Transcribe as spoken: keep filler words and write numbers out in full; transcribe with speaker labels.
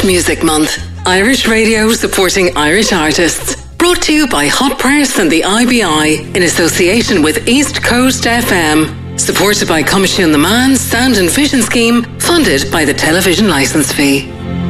Speaker 1: Irish Music Month. Irish Radio supporting Irish artists. Brought to you by Hot Press and the I B I in association with East Coast F M. Supported by Coimisiún na Meán Sound and Vision Scheme, funded by the television licence fee.